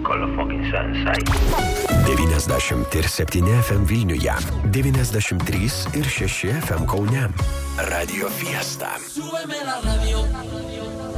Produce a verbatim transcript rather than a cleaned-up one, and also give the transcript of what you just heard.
devyniasdešimt septyni F M Vilniuje, devyniasdešimt trys ir šeši F M Kaune. Radio Fiesta.